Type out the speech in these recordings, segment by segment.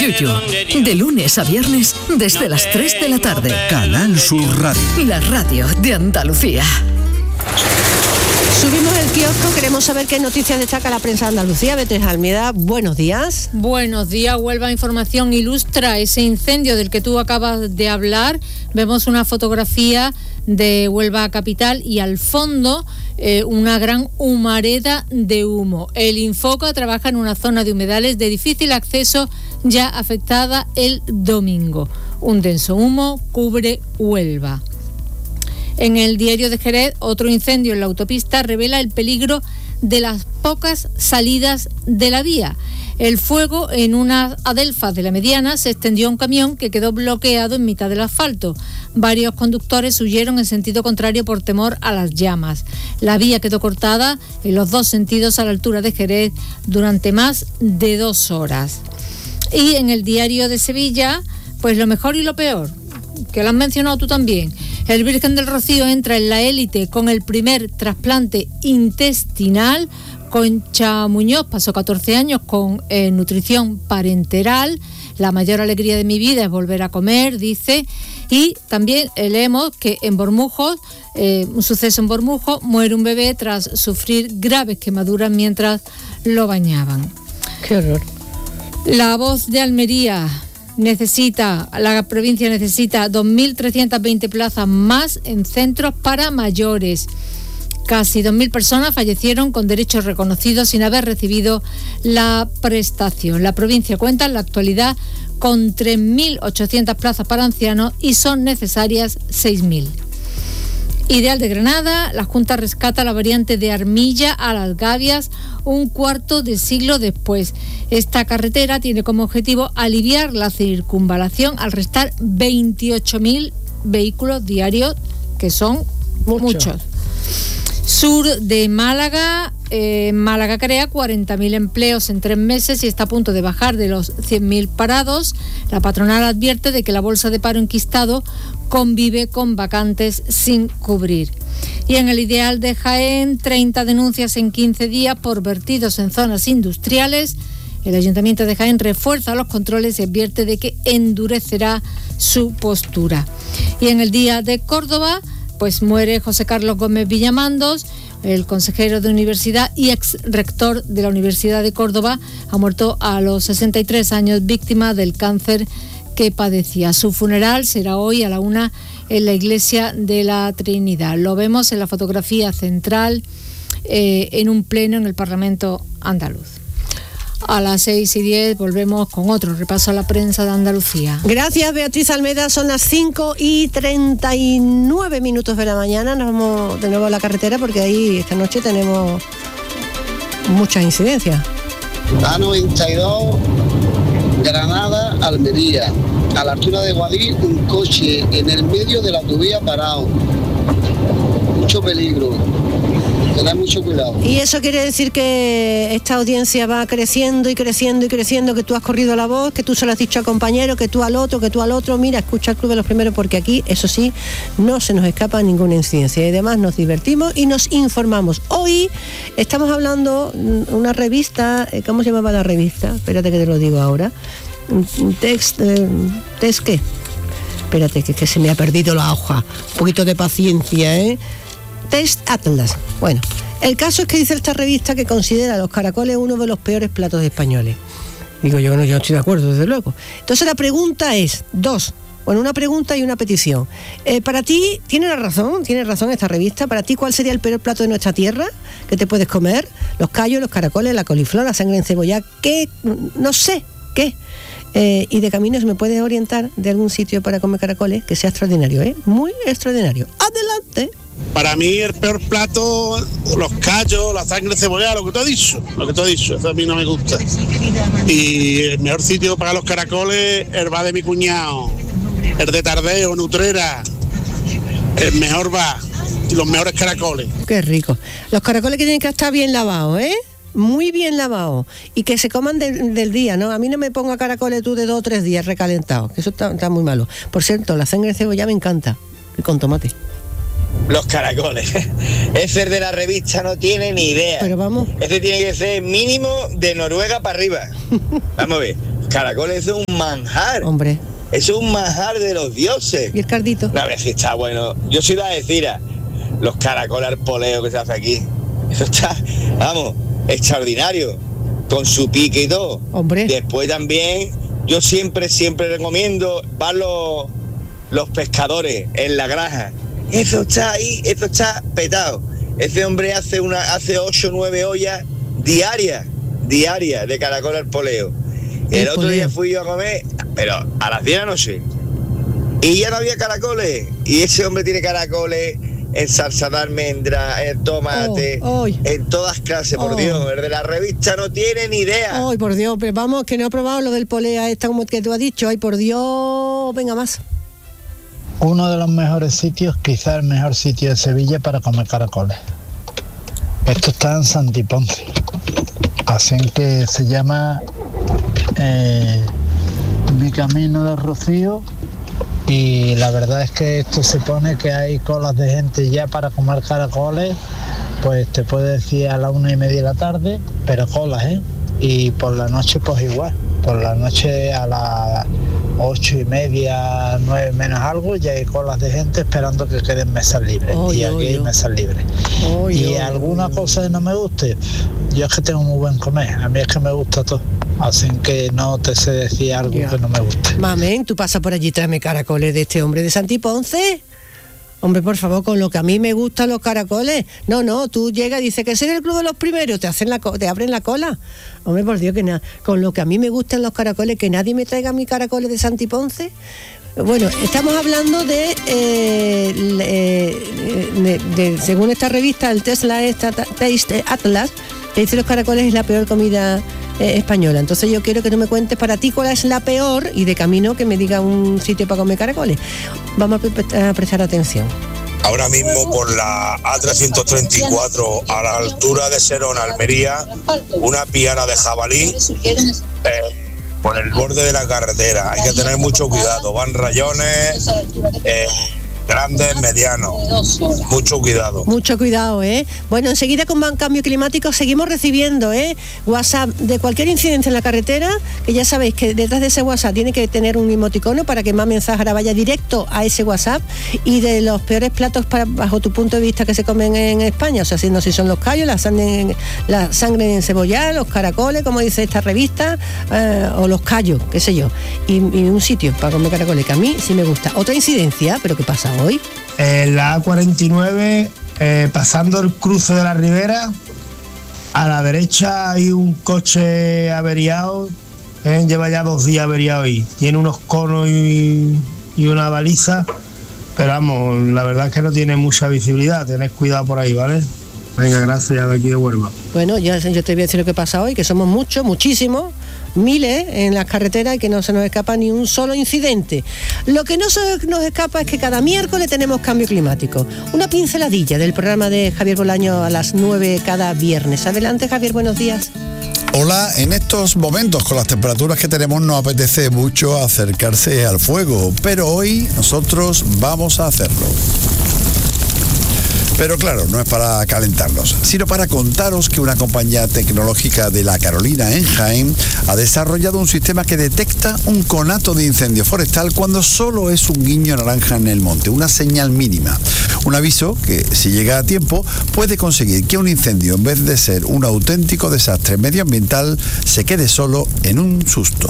Yuyu, de lunes a viernes desde las 3 de la tarde. Canal Sur Radio. La radio de Andalucía. Subimos el kiosco, queremos saber qué noticias destaca la prensa de Andalucía. Beatriz Almeida, buenos días. Buenos días, Huelva Información ilustra ese incendio del que tú acabas de hablar. Vemos una fotografía de Huelva capital y al fondo una gran humareda de humo. El Infoca trabaja en una zona de humedales de difícil acceso ya afectada el domingo. Un denso humo cubre Huelva. En el diario de Jerez, otro incendio en la autopista revela el peligro de las pocas salidas de la vía. El fuego en unas adelfas de la Mediana se extendió a un camión que quedó bloqueado en mitad del asfalto. Varios conductores huyeron en sentido contrario por temor a las llamas. La vía quedó cortada en los dos sentidos a la altura de Jerez durante más de 2 horas. Y en el diario de Sevilla, pues lo mejor y lo peor, que lo has mencionado tú también. El Virgen del Rocío entra en la élite con el primer trasplante intestinal. Concha Muñoz pasó 14 años con nutrición parenteral. La mayor alegría de mi vida es volver a comer, dice. Y también leemos que en Bormujos, un suceso en Bormujos, muere un bebé tras sufrir graves quemaduras mientras lo bañaban. Qué horror. La Voz de Almería. La provincia necesita 2.320 plazas más en centros para mayores. Casi 2.000 personas fallecieron con derechos reconocidos sin haber recibido la prestación. La provincia cuenta en la actualidad con 3.800 plazas para ancianos y son necesarias 6.000. Ideal de Granada, la Junta rescata la variante de Armilla a Las Gavias un cuarto de siglo después. Esta carretera tiene como objetivo aliviar la circunvalación al restar 28.000 vehículos diarios, que son muchos. Sur de Málaga, Málaga crea 40.000 empleos en 3 meses y está a punto de bajar de los 100.000 parados. La patronal advierte de que la bolsa de paro enquistado convive con vacantes sin cubrir. Y en el Ideal de Jaén, 30 denuncias en 15 días por vertidos en zonas industriales. El Ayuntamiento de Jaén refuerza los controles y advierte de que endurecerá su postura. Y en el Día de Córdoba, pues muere José Carlos Gómez Villamandos, el consejero de universidad y ex rector de la Universidad de Córdoba. Ha muerto a los 63 años, víctima del cáncer que padecía. Su funeral será hoy a la 1 en la Iglesia de la Trinidad. Lo vemos en la fotografía central en un pleno en el Parlamento andaluz. A las 6:10 volvemos con otro repaso a la prensa de Andalucía. Gracias, Beatriz Almeida. Son las 5:39 de la mañana. Nos vamos de nuevo a la carretera porque ahí esta noche tenemos muchas incidencias. A92, Granada, Almería. A la altura de Guadix, un coche en el medio de la autovía parado. Mucho peligro. Tener mucho cuidado. Y eso quiere decir que esta audiencia va creciendo y creciendo y creciendo, que tú has corrido la voz, que tú se lo has dicho al compañero, que tú al otro, Mira, escucha el Club de los Primeros, porque aquí, eso sí, no se nos escapa ninguna incidencia. Y además nos divertimos y nos informamos. Hoy estamos hablando una revista, ¿cómo se llamaba la revista? Espérate que te lo digo ahora. ¿Test qué? Espérate, que se me ha perdido la hoja. Un poquito de paciencia, ¿eh? Test Atlas. Bueno, el caso es que dice esta revista que considera los caracoles uno de los peores platos españoles. Digo, yo no estoy de acuerdo, desde luego. Entonces la pregunta es, una pregunta y una petición. Para ti, tiene razón esta revista, para ti, ¿cuál sería el peor plato de nuestra tierra que te puedes comer? Los callos, los caracoles, la coliflor, la sangre encebollada, ¿qué? No sé, ¿qué? Y de camino, ¿me puedes orientar de algún sitio para comer caracoles que sea extraordinario, muy extraordinario? ¡Adelante! Para mí el peor plato, los callos, la sangre cebollada, lo que tú has dicho, eso a mí no me gusta. Y el mejor sitio para los caracoles, el bar de mi cuñado, el de Tardeo, Nutrera, el mejor bar, y los mejores caracoles. Qué rico. Los caracoles que tienen que estar bien lavados, muy bien lavados, y que se coman del día, ¿no? A mí no me ponga caracoles tú de 2 o 3 días recalentados, que eso está muy malo. Por cierto, la sangre cebollada me encanta, y con tomate. Los caracoles. Ese de la revista no tiene ni idea. Pero vamos. Ese tiene que ser mínimo de Noruega para arriba. Vamos a ver. caracoles es un manjar. Hombre. Es un manjar de los dioses. ¿Y el cardito? A ver si está bueno. Yo soy la decir, los caracoles al poleo que se hace aquí. Eso está, vamos, extraordinario. Con su pique y todo. Hombre. Después también, yo siempre recomiendo, van los pescadores en la granja. Eso está ahí, eso está petado. Ese hombre hace 8 o 9 ollas diarias de caracol al poleo. El otro día fui yo a comer, pero a las 10 de la noche, y ya no había caracoles. Y ese hombre tiene caracoles en salsa de almendra, en tomate, en todas clases, por Dios. El de la revista no tiene ni idea. Ay, por Dios, pero vamos, que no he probado lo del polea esta como que tú has dicho. Ay, por Dios, venga más. Uno de los mejores sitios, quizás el mejor sitio de Sevilla para comer caracoles. Esto está en Santiponce. Así que se llama Mi Camino de Rocío. Y la verdad es que esto se pone que hay colas de gente ya para comer caracoles, pues te puedo decir a las 1:30 de la tarde, pero colas, y por la noche pues igual, por la noche a las 8:30, 9 menos algo, ya hay colas de gente esperando que queden mesas libres, y aquí hay mesas libres. Alguna cosa que no me guste, yo es que tengo muy buen comer, a mí es que me gusta todo. Así que no te sé decir algo que no me guste. Mamen, tú pasas por allí, tráeme caracoles de este hombre de Santiponce. Hombre, por favor, con lo que a mí me gustan los caracoles. No, tú llegas y dices que soy del club de los primeros, te abren la cola. Hombre, por Dios, que nada. Con lo que a mí me gustan los caracoles, que nadie me traiga mis caracoles de Santiponce. Bueno, estamos hablando de según esta revista, el Taste Atlas, que dice los caracoles es la peor comida española. Entonces yo quiero que tú me cuentes para ti cuál es la peor y de camino que me diga un sitio para comer caracoles. Vamos a prestar atención. Ahora mismo por la A334 a la altura de Serón, Almería, una piara de jabalí por el borde de la carretera. Hay que tener mucho cuidado, van rayones, grandes, medianos, mucho cuidado. Mucho cuidado, Bueno, enseguida con cambio climático seguimos recibiendo, WhatsApp de cualquier incidencia en la carretera, que ya sabéis que detrás de ese WhatsApp tiene que tener un emoticono para que más mensaje ahora vaya directo a ese WhatsApp, y de los peores platos bajo tu punto de vista que se comen en España, o sea, si son los callos, la sangre encebollada, los caracoles, como dice esta revista, o los callos, qué sé yo, y un sitio para comer caracoles que a mí sí me gusta. Otra incidencia, pero ¿qué pasa hoy? La A49, pasando el cruce de la Ribera, a la derecha hay un coche averiado, lleva ya 2 días averiado ahí, tiene unos conos y una baliza, pero vamos, la verdad es que no tiene mucha visibilidad, tened cuidado por ahí, ¿vale? Venga, gracias, de aquí de Huelva. Bueno, yo te voy a decir lo que pasa hoy, que somos muchísimos, miles en las carreteras, y que no se nos escapa ni un solo incidente. Lo que no se nos escapa es que cada miércoles tenemos cambio climático. Una pinceladilla del programa de Javier Bolaño a las 9 cada viernes. Adelante, Javier, buenos días. Hola, en estos momentos con las temperaturas que tenemos nos apetece mucho acercarse al fuego, pero hoy nosotros vamos a hacerlo. Pero claro, no es para calentarnos, sino para contaros que una compañía tecnológica de La Carolina en Jaén ha desarrollado un sistema que detecta un conato de incendio forestal cuando solo es un guiño naranja en el monte, una señal mínima. Un aviso que, si llega a tiempo, puede conseguir que un incendio, en vez de ser un auténtico desastre medioambiental, se quede solo en un susto.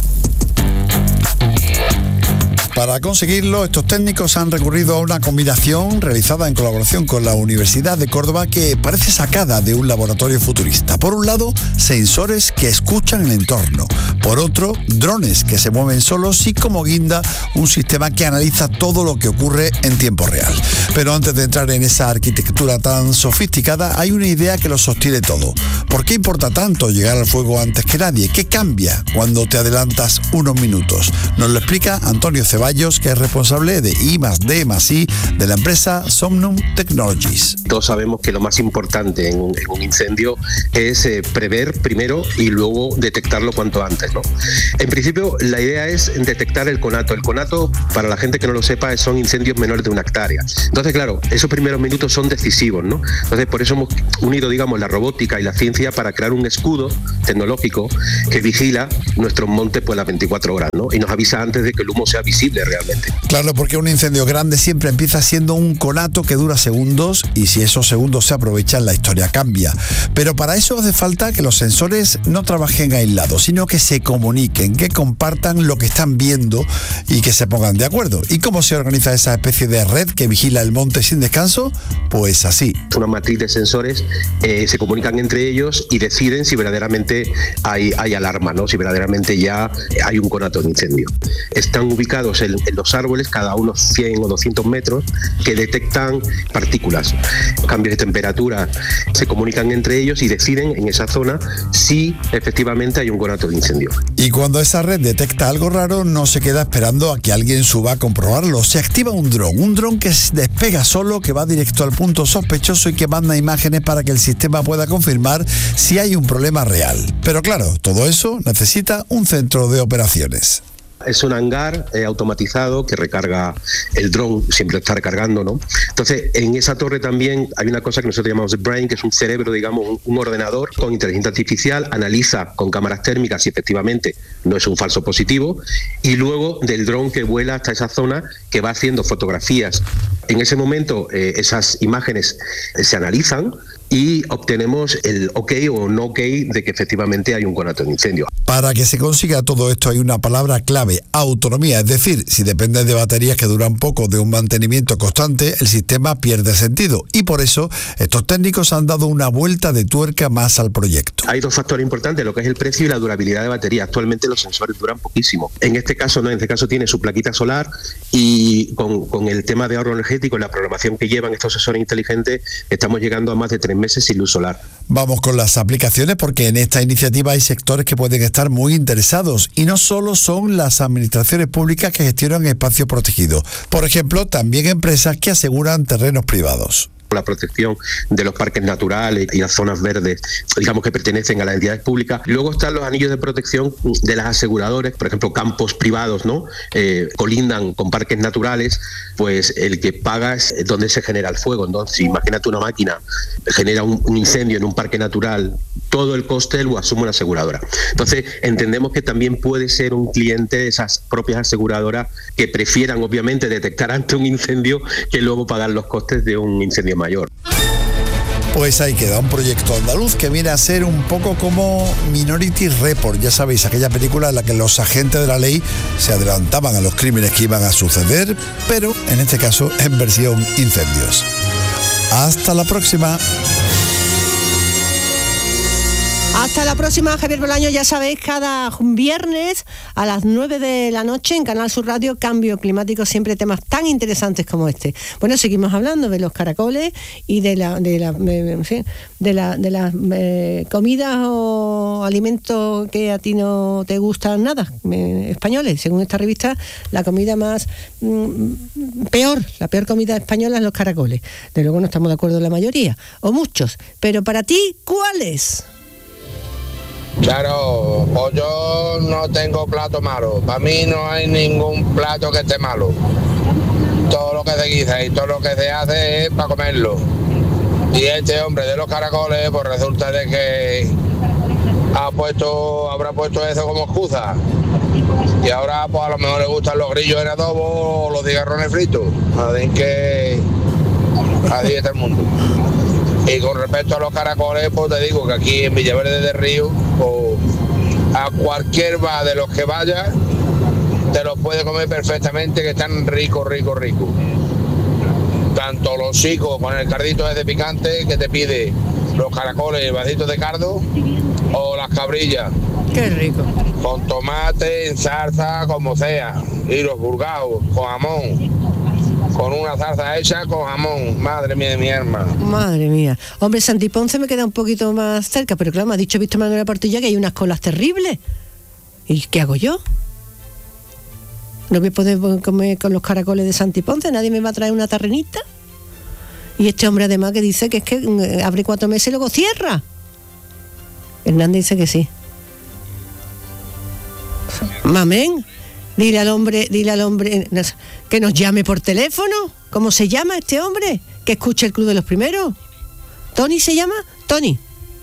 Para conseguirlo, estos técnicos han recurrido a una combinación realizada en colaboración con la Universidad de Córdoba que parece sacada de un laboratorio futurista. Por un lado, sensores que escuchan el entorno. Por otro, drones que se mueven solos y, como guinda, un sistema que analiza todo lo que ocurre en tiempo real. Pero antes de entrar en esa arquitectura tan sofisticada, hay una idea que lo sostiene todo. ¿Por qué importa tanto llegar al fuego antes que nadie? ¿Qué cambia cuando te adelantas unos minutos? Nos lo explica Antonio Ceballos, Ceballos, que es responsable de I+D+I de la empresa Somnum Technologies. Todos sabemos que lo más importante en un incendio es prever primero y luego detectarlo cuanto antes, ¿no? En principio, la idea es detectar el conato. El conato, para la gente que no lo sepa, son incendios menores de 1 hectárea. Entonces, claro, esos primeros minutos son decisivos, ¿no? Entonces, por eso hemos unido, digamos, la robótica y la ciencia para crear un escudo tecnológico que vigila nuestros montes pues las 24 horas, ¿no? Y nos avisa antes de que el humo sea visible realmente. Claro, porque un incendio grande siempre empieza siendo un conato que dura segundos y si esos segundos se aprovechan, la historia cambia. Pero para eso hace falta que los sensores no trabajen aislados, sino que se comuniquen, que compartan lo que están viendo y que se pongan de acuerdo. ¿Y cómo se organiza esa especie de red que vigila el monte sin descanso? Pues así. Una matriz de sensores se comunican entre ellos y deciden si verdaderamente hay alarma, ¿no? Si verdaderamente ya hay un conato de incendio. Están ubicados en los árboles, cada unos 100 o 200 metros, que detectan partículas, cambios de temperatura, se comunican entre ellos y deciden en esa zona si efectivamente hay un conato de incendio. Y cuando esa red detecta algo raro, no se queda esperando a que alguien suba a comprobarlo. Se activa un dron que despega solo, que va directo al punto sospechoso y que manda imágenes para que el sistema pueda confirmar si hay un problema real. Pero claro, todo eso necesita un centro de operaciones. Es un hangar automatizado que recarga el dron, siempre está recargando, ¿no? Entonces, en esa torre también hay una cosa que nosotros llamamos The Brain, que es un cerebro, digamos, un ordenador con inteligencia artificial, analiza con cámaras térmicas si efectivamente no es un falso positivo, y luego del dron que vuela hasta esa zona, que va haciendo fotografías. En ese momento, esas imágenes se analizan y obtenemos el ok o no ok de que efectivamente hay un conato de incendio. Para que se consiga todo esto hay una palabra clave: autonomía. Es decir, si depende de baterías que duran poco, de un mantenimiento constante, el sistema pierde sentido. Y por eso estos técnicos han dado una vuelta de tuerca más al proyecto. Hay dos factores importantes, lo que es el precio y la durabilidad de batería. Actualmente los sensores duran poquísimo. En este caso no, en este caso tiene su plaquita solar y con el tema de ahorro energético y la programación que llevan estos sensores inteligentes, estamos llegando a más de 3 meses sin luz solar. Vamos con las aplicaciones, porque en esta iniciativa hay sectores que pueden estar muy interesados y no solo son las administraciones públicas que gestionan espacios protegidos. Por ejemplo, también empresas que aseguran terrenos privados. La protección de los parques naturales y las zonas verdes, digamos, que pertenecen a las entidades públicas. Luego están los anillos de protección de las aseguradoras, por ejemplo, campos privados, ¿no? Colindan con parques naturales, pues el que paga es donde se genera el fuego. Entonces, imagínate una máquina genera un incendio en un parque natural, todo el coste lo asume una aseguradora. Entonces, entendemos que también puede ser un cliente de esas propias aseguradoras que prefieran, obviamente, detectar antes un incendio que luego pagar los costes de un incendio mayor. Pues ahí queda un proyecto andaluz que viene a ser un poco como Minority Report, ya sabéis, aquella película en la que los agentes de la ley se adelantaban a los crímenes que iban a suceder, pero en este caso en versión incendios. Hasta la próxima. Hasta la próxima, Javier Bolaño. Ya sabéis, cada viernes a las 9 de la noche en Canal Sur Radio, Cambio Climático, siempre temas tan interesantes como este. Bueno, seguimos hablando de los caracoles y de las comidas o alimentos que a ti no te gustan nada, españoles. Según esta revista, la comida más la peor comida española es los caracoles. De luego no estamos de acuerdo la mayoría, o muchos. Pero para ti, ¿cuál es? Claro, pues yo no tengo plato malo. Para mí no hay ningún plato que esté malo. Todo lo que se guisa y todo lo que se hace es para comerlo. Y este hombre de los caracoles, pues resulta de que habrá puesto eso como excusa. Y ahora pues a lo mejor le gustan los grillos en adobo o los cigarrones fritos. Así que así está el mundo. Y con respecto a los caracoles, pues te digo que aquí en Villaverde del Río, pues, a cualquier bar de los que vayas, te los puedes comer perfectamente, que están ricos. Tanto los chicos con el cardito ese picante que te pide los caracoles, vasitos de cardo, o las cabrillas. Qué rico. Con tomate, en salsa, como sea. Y los burgaos, con jamón. Con una salsa hecha con jamón. Madre mía de mi alma. Madre mía. Hombre, Santiponce me queda un poquito más cerca, pero claro, me ha dicho Víctor Manuel Portilla que hay unas colas terribles. ¿Y qué hago yo? No voy a poder comer con los caracoles de Santi Ponce, nadie me va a traer una tarrinita. Y este hombre además que dice que es que abre 4 meses y luego cierra. Hernández dice que sí. Mamén, dile al hombre que nos llame por teléfono. ¿Cómo se llama este hombre? Que escuche el Club de los Primeros. ¿Tony se llama? Tony.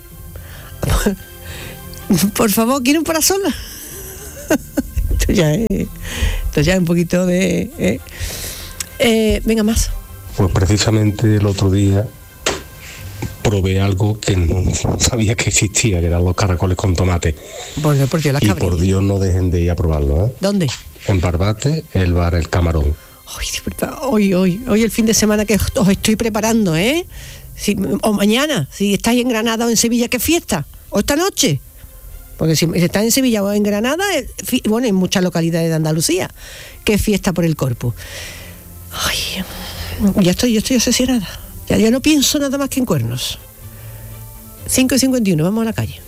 Por favor, ¿quiere un parasol? Esto ya es un poquito de... venga, más. Pues precisamente el otro día probé algo que no sabía que existía, que eran los caracoles con tomate. Bueno, por Dios, y por Dios no dejen de ir a probarlo, ¿eh? ¿Dónde? En Barbate, el bar El Camarón. Hoy el fin de semana que os estoy preparando, ¿eh? O mañana, si estáis en Granada o en Sevilla, ¿qué fiesta? O esta noche. Porque si estás en Sevilla o en Granada, bueno, en muchas localidades de Andalucía, ¿qué fiesta por el Corpus? Ay, yo estoy obsesionada. Ya no pienso nada más que en cuernos. 5:51, vamos a la calle.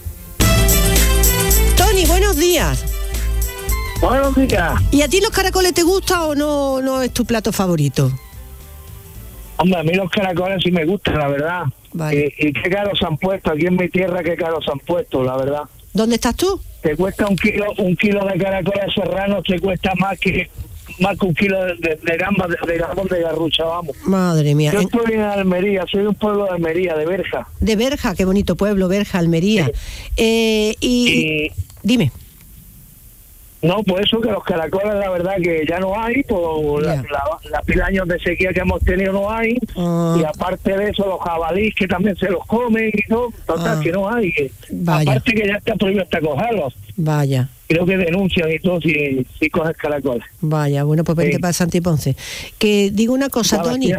Tony, buenos días. Buenos días. ¿Y a ti los caracoles te gusta o no es tu plato favorito? Hombre, a mí los caracoles sí me gustan, la verdad. Vale. Y qué caros se han puesto, aquí en mi tierra qué caros se han puesto, la verdad. ¿Dónde estás tú? Te cuesta un kilo de caracoles serranos, te cuesta más que un kilo de gambas de garrucha, vamos. Madre mía. Yo estoy en Almería, soy de un pueblo de Almería, de Berja. De Berja, qué bonito pueblo, Berja, Almería. Sí. Y dime. No, pues eso, que los caracoles la verdad que ya no hay, por la pila de años de sequía que hemos tenido no hay, y aparte de eso los jabalíes que también se los comen y todo, total que no hay. Aparte que ya está prohibido hasta cogerlos. Vaya. Creo que denuncian y todo si coges caracoles. Vaya, bueno, pues vente para Santi Ponce. Que digo una cosa, Tony,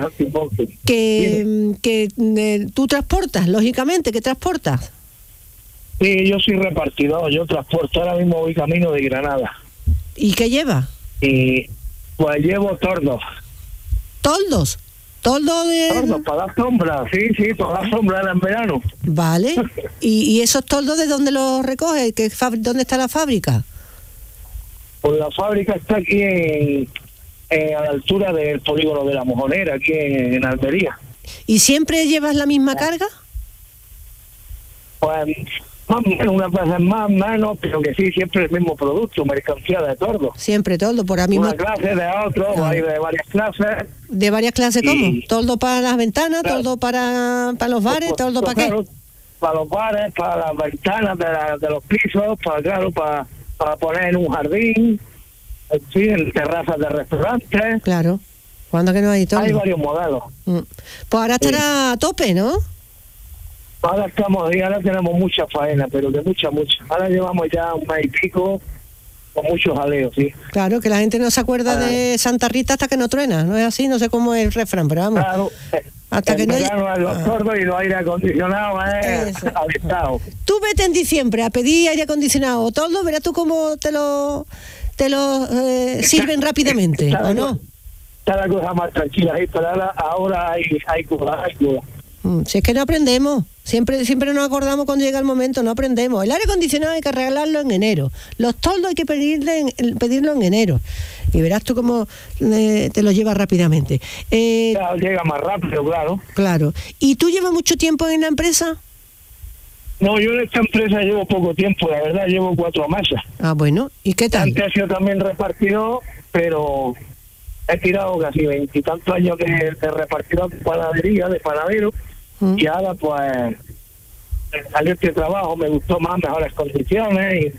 que tú transportas, lógicamente, ¿qué transportas? Sí, yo soy repartidor, yo transporto, ahora mismo voy camino de Granada. ¿Y qué lleva? Y pues llevo tordos. ¿Toldos? ¿Toldos de...? Tordos, para dar sombra, sí, para dar sombra en verano. Vale. ¿Y esos toldos de dónde los recoges? ¿Dónde está la fábrica? Pues la fábrica está aquí a la altura del polígono de La Mojonera, aquí en Almería. ¿Y siempre llevas la misma carga? Pues más o menos, unas veces más, menos, pero que sí, siempre el mismo producto, mercancía de tordo. Siempre tordo, por ahí mismo. Una clase de otro, hay de varias clases. ¿De varias clases cómo? ¿Tordo para las ventanas, tordo para los bares, tordo para qué? Para los bares, para las ventanas de los pisos, para poner en un jardín, sí, en terrazas de restaurantes. Claro. ¿Cuándo que no hay tordo? Hay varios modelos. Pues ahora estará a tope, ¿no? Ahora tenemos mucha faena, pero de mucha. Ahora llevamos ya un mes y pico con muchos jaleos, sí. Claro, que la gente no se acuerda de Santa Rita hasta que no truena, ¿no es así? No sé cómo es el refrán, pero vamos. Claro, hasta que no los tordos y los aire acondicionados avistado. Tú vete en diciembre a pedir aire acondicionado o tordo, verás tú cómo te lo sirven rápidamente, ¿o no? Está la cosa más tranquila, pero ahora hay cura. Si es que no aprendemos, siempre nos acordamos cuando llega el momento, no aprendemos. El aire acondicionado hay que regalarlo en enero, los toldos hay que pedirlo en enero, y verás tú cómo te lo llevas rápidamente. Claro, llega más rápido, claro. Claro. ¿Y tú llevas mucho tiempo en la empresa? No, yo en esta empresa llevo poco tiempo, la verdad, llevo 4 meses. Ah, bueno, ¿y qué tal? Antes he sido también repartidor, pero he tirado casi 20 y tantos años de repartidor de panadería, de panadero. Y ahora pues salió este trabajo, me gustó más, mejores condiciones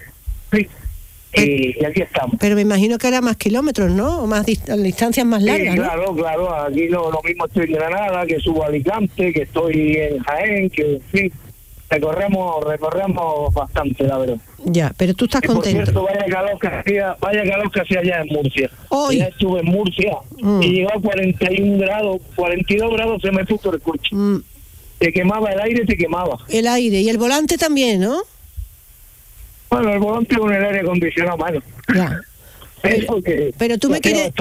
y aquí estamos. Pero me imagino que hará más kilómetros, ¿no? O más distancias más largas, sí, ¿no? Claro, aquí lo mismo estoy en Granada, que subo a Alicante, que estoy en Jaén, que sí, recorremos bastante, la verdad. Ya, pero tú estás contento. Por cierto, vaya calor que hacía allá en Murcia. Hoy. Ya estuve en Murcia y llegó a 41 grados, 42 grados se me puso el coche. Te quemaba el aire, te quemaba. El aire, y el volante también, ¿no? Bueno, el volante con el aire acondicionado, mano. Ya. Pero tú me quieres...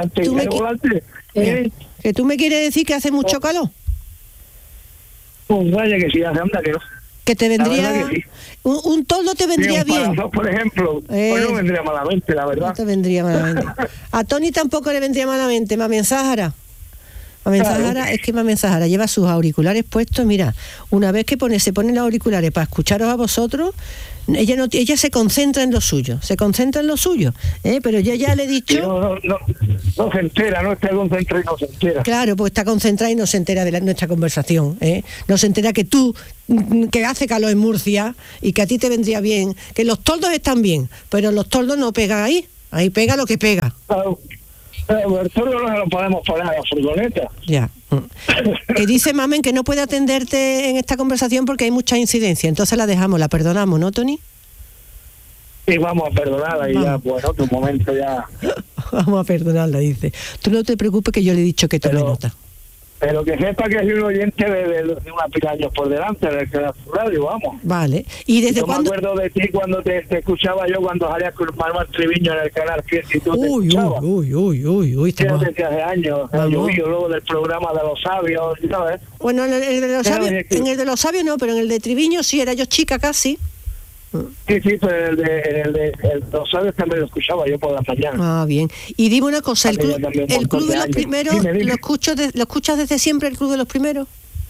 que tú me quieres decir que hace mucho calor. Pues vaya que sí, hace anda que no. Que te vendría... que sí. Un toldo te vendría bien. Parasol, por ejemplo, pues no vendría malamente, la verdad. No te vendría malamente. A Tony tampoco le vendría malamente, Mami Sahara. Mami Sahara, es que Mami Sahara lleva sus auriculares puestos. Mira, una vez que se ponen los auriculares para escucharos a vosotros, ella se concentra en lo suyo, pero yo ya le he dicho... No se entera, no está concentrada y no se entera. Claro, pues está concentrada y no se entera de nuestra conversación, no se entera que tú, que hace calor en Murcia y que a ti te vendría bien, que los toldos están bien, pero los toldos no pegan ahí pega lo que pega. Claro. El toldo no se lo podemos poner a la furgoneta. Ya. Que dice Mamen que no puede atenderte en esta conversación porque hay mucha incidencia, entonces la perdonamos, ¿no, Tony? Sí, vamos a perdonarla y ya, pues en otro momento ya... Vamos a perdonarla, dice. Tú no te preocupes que yo le he dicho que tome nota. Pero que sepa que soy un oyente de una pila de años por delante del radio, vamos. Vale. ¿Y desde cuándo? Me acuerdo de ti cuando te escuchaba yo cuando salías con Manuel Triviño en el canal Fiesta y tú te escuchabas. Uy. Desde hace años. Yo vi luego del programa de los sabios, ¿sabes? Bueno, en el de los sabios no, pero en el de Triviño sí, era yo chica casi. Sí, pero el de los sabios también lo escuchaba yo por la mañana. Ah, bien. Y dime una cosa, el Club de los Primeros, dime. ¿lo escuchas desde siempre, el Club de los Primeros?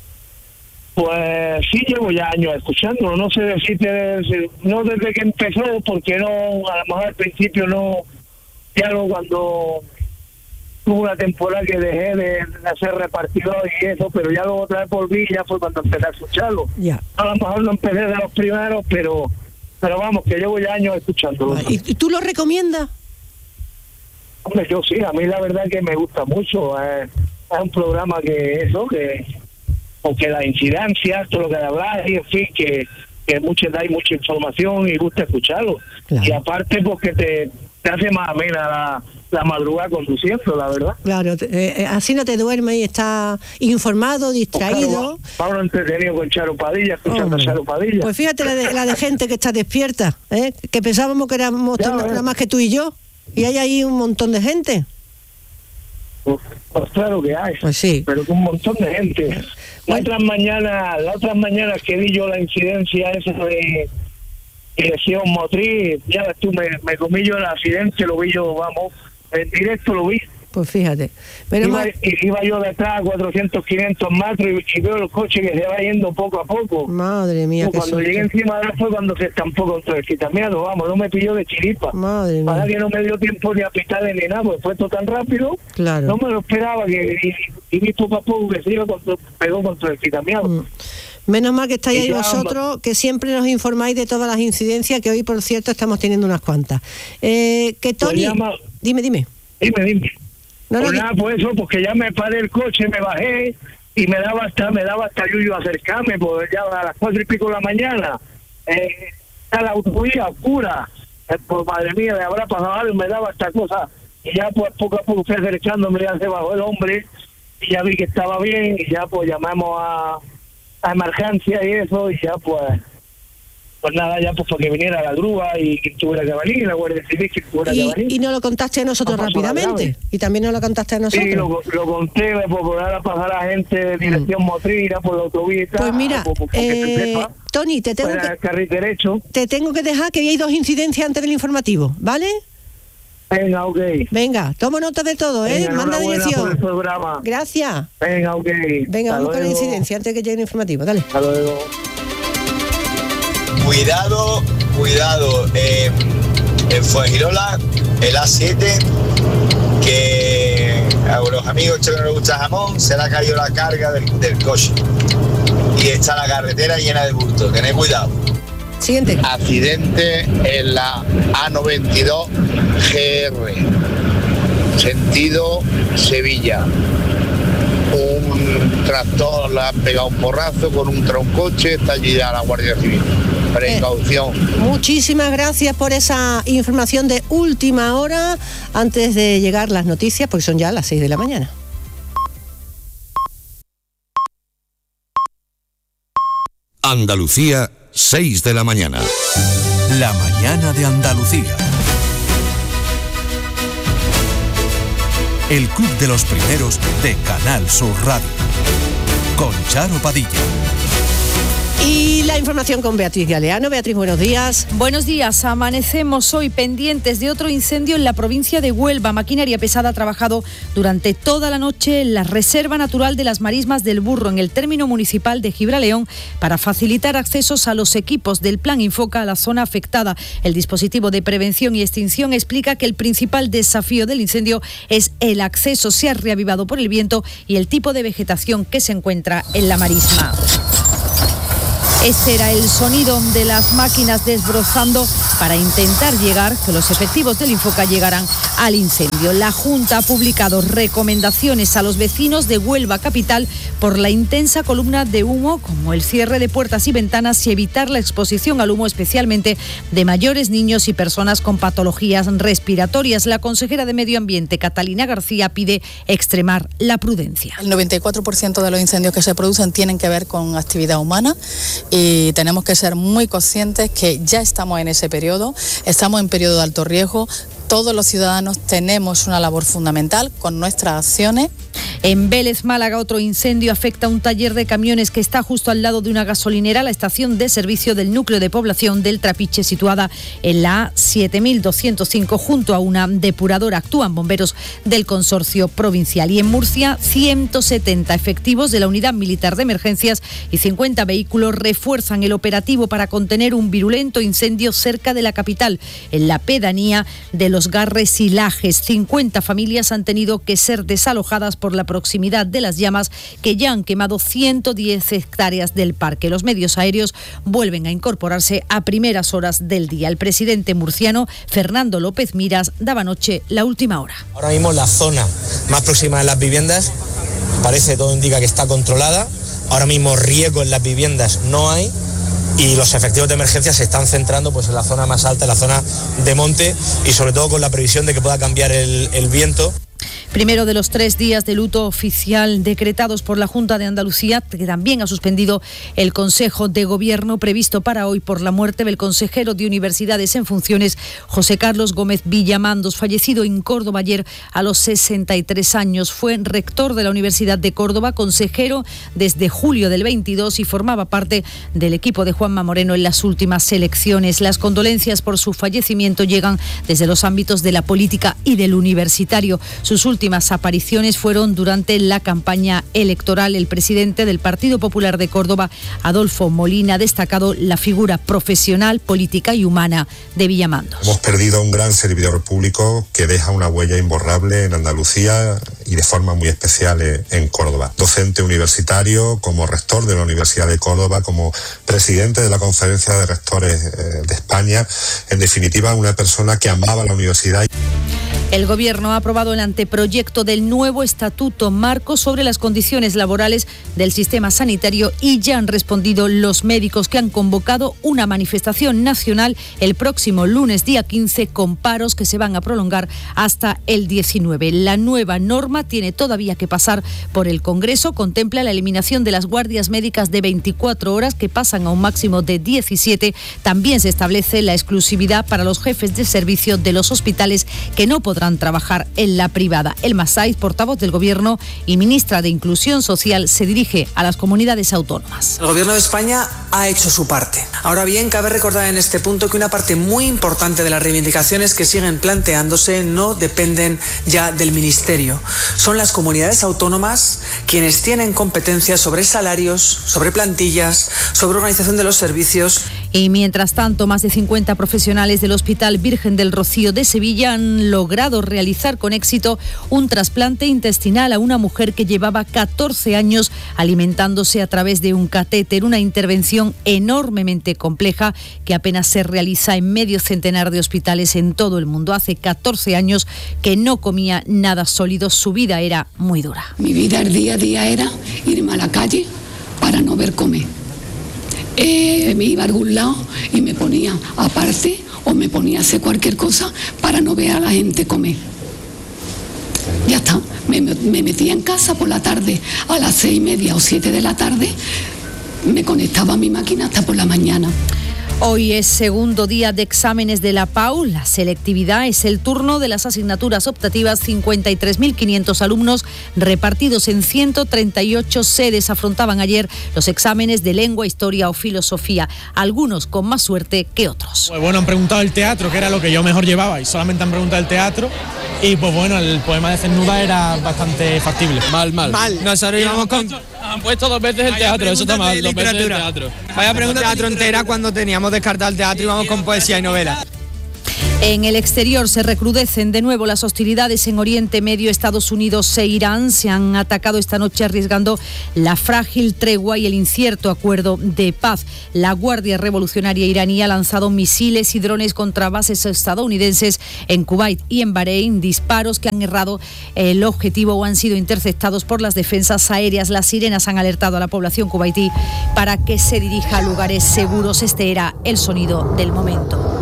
Pues sí, llevo ya años escuchándolo, no sé decirte, no desde que empezó, porque no, a lo mejor al principio no, ya no, cuando tuve una temporada que dejé de hacer repartidor y eso, pero ya luego otra vez volví, ya fue cuando empecé a escucharlo. Ya. A lo mejor no empecé de los primeros, pero vamos, que llevo ya años escuchándolo. ¿Y tú lo recomiendas? Hombre, yo sí, a mí la verdad que me gusta mucho. Es un programa que porque la incidencia, todo lo que hablas, y en fin, que muchos dais mucha información y gusta escucharlo. Claro. Y aparte, porque te hace más amena la madrugada conduciendo, la verdad. Claro, así no te duermes y estás informado, distraído. Pues claro, vamos entretenido con Charo Padilla, escuchando a Charo Padilla. Pues fíjate la de gente que está despierta, que pensábamos que éramos nada más que tú y yo, y hay ahí un montón de gente. Pues claro que hay, pues sí, pero con un montón de gente. Las otras mañanas que vi yo la incidencia esa de lesión motriz, ya ves tú, me comí yo el accidente, lo vi yo, vamos, en directo lo vi. Pues fíjate. Iba yo detrás a 400, 500 metros y veo el coche que se va yendo poco a poco. Madre mía. Cuando llegué encima de él fue cuando se estampó contra el quitamiado, vamos, no me pilló de chiripa. Madre mía. Para que no me dio tiempo ni a pitarle ni nada, porque fue todo tan rápido. Claro. No me lo esperaba y vi poco a poco que se iba pegó contra el quitamiado. Menos mal que estáis ahí vosotros, que siempre nos informáis de todas las incidencias, que hoy, por cierto, estamos teniendo unas cuantas. Que Tony... Dime. Dime. Pues eso, porque ya me paré el coche, me bajé y me daba hasta yuyo acercarme, porque ya a las 4 y pico de la mañana está la autovía oscura, pues madre mía, le habrá pasado algo, me daba hasta cosa, y ya pues poco a poco fui acercándome, ya se bajó el hombre, y ya vi que estaba bien, y ya pues llamamos a emergencia y eso, y ya pues nada, ya pues porque viniera la grúa y que tuviera que venir, la Guardia Civil que tuviera que venir. Y no lo contaste a nosotros rápidamente. Y también no lo contaste a nosotros. Sí, lo conté, por poder pasar a la gente de dirección motriz, por la autovía. Pues mira, Tony, te tengo que dejar, que hay 2 incidencias antes del informativo, ¿vale? Venga, ok. Venga, tomo nota de todo, Venga, manda dirección. Gracias. Venga, ok. Venga, vamos con la incidencia antes que llegue el informativo, dale. Hasta luego. Cuidado, en Fuengirola, el A7, que a los amigos que no les gusta jamón, se le ha caído la carga del coche. Y está la carretera llena de bultos, tened cuidado. Siguiente. Accidente en la A92 GR, sentido Sevilla. Un tractor le ha pegado un porrazo con un troncoche, está allí ya la Guardia Civil. Precaución. Muchísimas gracias por esa información de última hora, antes de llegar las noticias, porque son ya las 6 de la mañana. Andalucía, 6 de la mañana. La mañana de Andalucía. El Club de los Primeros de Canal Sur Radio. Con Charo Padilla. Y la información con Beatriz Galeano. Beatriz, buenos días. Buenos días. Amanecemos hoy pendientes de otro incendio en la provincia de Huelva. Maquinaria pesada ha trabajado durante toda la noche en la Reserva Natural de las Marismas del Burro, en el término municipal de Gibraleón, para facilitar accesos a los equipos del Plan Infoca a la zona afectada. El dispositivo de prevención y extinción explica que el principal desafío del incendio es el acceso. Se ha reavivado por el viento y el tipo de vegetación que se encuentra en la marisma. Este era el sonido de las máquinas desbrozando para intentar que los efectivos del Infoca llegaran al incendio. La Junta ha publicado recomendaciones a los vecinos de Huelva capital por la intensa columna de humo, como el cierre de puertas y ventanas y evitar la exposición al humo, especialmente de mayores, niños y personas con patologías respiratorias. La consejera de Medio Ambiente, Catalina García, pide extremar la prudencia. El 94% de los incendios que se producen tienen que ver con actividad humana. Y tenemos que ser muy conscientes que ya estamos en ese periodo, estamos en periodo de alto riesgo. Todos los ciudadanos tenemos una labor fundamental con nuestras acciones. En Vélez, Málaga, otro incendio afecta a un taller de camiones que está justo al lado de una gasolinera, la estación de servicio del núcleo de población del Trapiche, situada en la A7205, junto a una depuradora. Actúan bomberos del consorcio provincial. Y en Murcia, 170 efectivos de la Unidad Militar de Emergencias y 50 vehículos refuerzan el operativo para contener un virulento incendio cerca de la capital, en la pedanía de Los Garres y Lajes. 50 familias han tenido que ser desalojadas por la proximidad de las llamas, que ya han quemado 110 hectáreas del parque. Los medios aéreos vuelven a incorporarse a primeras horas del día. El presidente murciano, Fernando López Miras, daba anoche la última hora. Ahora mismo la zona más próxima de las viviendas parece, todo indica que está controlada. Ahora mismo riesgo en las viviendas no hay. Y los efectivos de emergencia se están centrando pues en la zona más alta, en la zona de monte, y sobre todo con la previsión de que pueda cambiar el viento. Primero de los 3 días de luto oficial decretados por la Junta de Andalucía, que también ha suspendido el Consejo de Gobierno previsto para hoy por la muerte del consejero de Universidades en funciones, José Carlos Gómez Villamandos, fallecido en Córdoba ayer a los 63 años. Fue rector de la Universidad de Córdoba, consejero desde julio del 22 y formaba parte del equipo de Juanma Moreno en las últimas elecciones. Las condolencias por su fallecimiento llegan desde los ámbitos de la política y del universitario. Sus últimas apariciones fueron durante la campaña electoral. El presidente del Partido Popular de Córdoba, Adolfo Molina, ha destacado la figura profesional, política y humana de Villamandos. Hemos perdido a un gran servidor público que deja una huella imborrable en Andalucía y de forma muy especial en Córdoba. Docente universitario, como rector de la Universidad de Córdoba, como presidente de la Conferencia de Rectores de España. En definitiva, una persona que amaba la universidad. El Gobierno ha aprobado el anteproyecto del nuevo Estatuto Marco sobre las condiciones laborales del sistema sanitario y ya han respondido los médicos, que han convocado una manifestación nacional el próximo lunes día 15 con paros que se van a prolongar hasta el 19. La nueva norma tiene todavía que pasar por el Congreso. Contempla la eliminación de las guardias médicas de 24 horas que pasan a un máximo de 17. También se establece la exclusividad para los jefes de servicio de los hospitales que no podrán trabajar en la privada. Elma Saiz, portavoz del Gobierno y ministra de Inclusión Social, se dirige a las comunidades autónomas. El Gobierno de España ha hecho su parte. Ahora bien, cabe recordar en este punto que una parte muy importante de las reivindicaciones que siguen planteándose no dependen ya del Ministerio. Son las comunidades autónomas quienes tienen competencias sobre salarios, sobre plantillas, sobre organización de los servicios. Y mientras tanto, más de 50 profesionales del Hospital Virgen del Rocío de Sevilla han logrado realizar con éxito un trasplante intestinal a una mujer que llevaba 14 años alimentándose a través de un catéter, una intervención enormemente compleja que apenas se realiza en medio centenar de hospitales en todo el mundo. Hace 14 años que no comía nada sólido, su vida era muy dura. Mi vida el día a día era irme a la calle para no ver comer. Me iba a algún lado y me ponía aparte o me ponía a hacer cualquier cosa para no ver a la gente comer. Ya está, me metía en casa por la tarde a las 6:30 o 7 de la tarde, me conectaba a mi máquina hasta por la mañana. Hoy es segundo día de exámenes de la PAU. La selectividad es el turno de las asignaturas optativas. 53.500 alumnos repartidos en 138 sedes afrontaban ayer los exámenes de lengua, historia o filosofía, algunos con más suerte que otros. Pues bueno, han preguntado el teatro, que era lo que yo mejor llevaba, y solamente han preguntado el teatro, y pues bueno, el poema de Cernuda era bastante factible. Mal. Nosotros íbamos con... Han puesto 2 veces el teatro, eso está mal, 2 veces el teatro. Vaya pregunta teatro entera cuando teníamos descartado el teatro y vamos con poesía y novela. En el exterior se recrudecen de nuevo las hostilidades en Oriente Medio. Estados Unidos e Irán se han atacado esta noche arriesgando la frágil tregua y el incierto acuerdo de paz. La Guardia Revolucionaria iraní ha lanzado misiles y drones contra bases estadounidenses en Kuwait y en Bahrein, disparos que han errado el objetivo o han sido interceptados por las defensas aéreas. Las sirenas han alertado a la población kuwaití para que se dirija a lugares seguros. Este era el sonido del momento.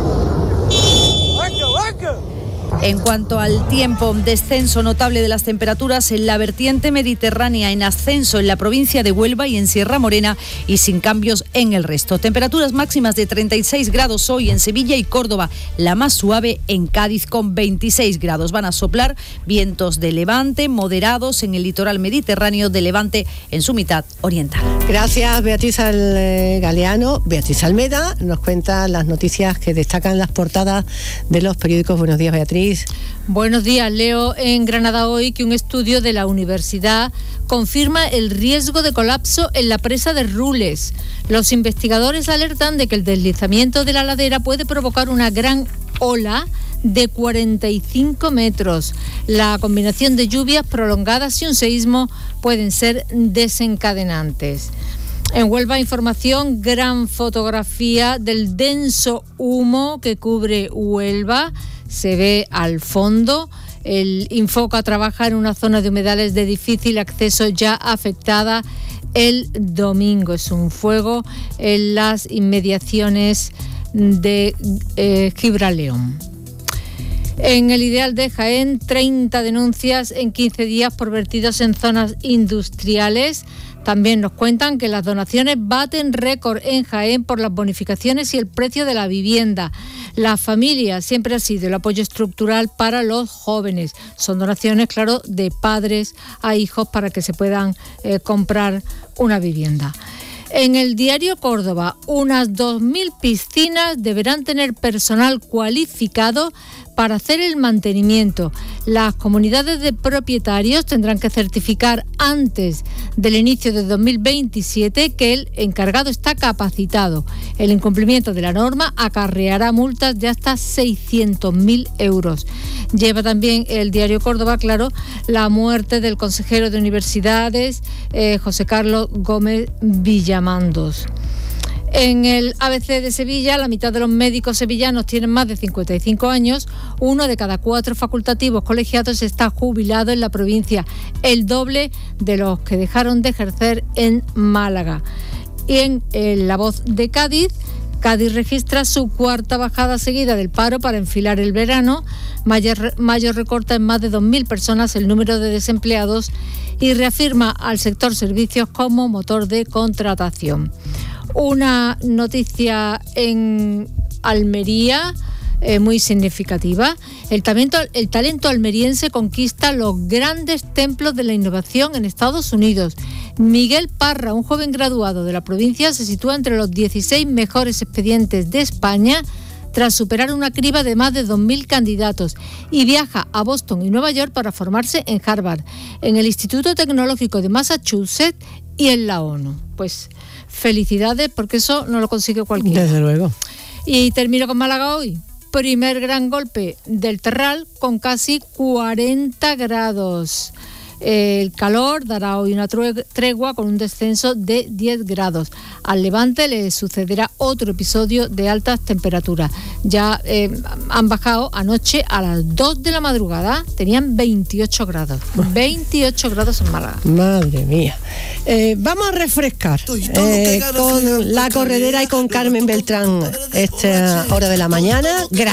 En cuanto al tiempo, descenso notable de las temperaturas en la vertiente mediterránea, en ascenso en la provincia de Huelva y en Sierra Morena y sin cambios en el resto. Temperaturas máximas de 36 grados hoy en Sevilla y Córdoba, la más suave en Cádiz con 26 grados. Van a soplar vientos de levante moderados en el litoral mediterráneo, de levante en su mitad oriental. Gracias, Beatriz Galeano. Beatriz Almeda nos cuenta las noticias que destacan las portadas de los periódicos. Buenos días, Beatriz. Buenos días. Leo en Granada hoy que un estudio de la universidad confirma el riesgo de colapso en la presa de Rules. Los investigadores alertan de que el deslizamiento de la ladera puede provocar una gran ola de 45 metros. La combinación de lluvias prolongadas y un seísmo pueden ser desencadenantes. En Huelva Información, gran fotografía del denso humo que cubre Huelva. Se ve al fondo. El Infoca trabaja en una zona de humedales de difícil acceso ya afectada el domingo. Es un fuego en las inmediaciones de Gibraleón. En el Ideal de Jaén, 30 denuncias en 15 días por vertidos en zonas industriales. También nos cuentan que las donaciones baten récord en Jaén por las bonificaciones y el precio de la vivienda. La familia siempre ha sido el apoyo estructural para los jóvenes. Son donaciones, claro, de padres a hijos para que se puedan comprar una vivienda. En el diario Córdoba, unas 2.000 piscinas deberán tener personal cualificado para hacer el mantenimiento. Las comunidades de propietarios tendrán que certificar antes del inicio de 2027 que el encargado está capacitado. El incumplimiento de la norma acarreará multas de hasta 600.000 euros. Lleva también el diario Córdoba, claro, la muerte del consejero de universidades, José Carlos Gómez Villamandos. En el ABC de Sevilla, la mitad de los médicos sevillanos tienen más de 55 años. 1 de cada 4 facultativos colegiados está jubilado en la provincia, el doble de los que dejaron de ejercer en Málaga. Y en La Voz de Cádiz, Cádiz registra su 4ª bajada seguida del paro para enfilar el verano. Mayo recorta en más de 2.000 personas el número de desempleados y reafirma al sector servicios como motor de contratación. Una noticia en Almería muy significativa. El talento almeriense conquista los grandes templos de la innovación en Estados Unidos. Miguel Parra, un joven graduado de la provincia, se sitúa entre los 16 mejores expedientes de España tras superar una criba de más de 2.000 candidatos y viaja a Boston y Nueva York para formarse en Harvard, en el Instituto Tecnológico de Massachusetts y en la ONU. Pues felicidades, porque eso no lo consigue cualquiera. Desde luego. Y termino con Málaga hoy. Primer gran golpe del Terral con casi 40 grados. El calor dará hoy una tregua con un descenso de 10 grados. Al Levante le sucederá otro episodio de altas temperaturas. Ya han bajado anoche a las 2 de la madrugada, tenían 28 grados. 28 grados en Málaga. Madre mía. Vamos a refrescar con la corredera y con Carmen Beltrán esta hora de la mañana.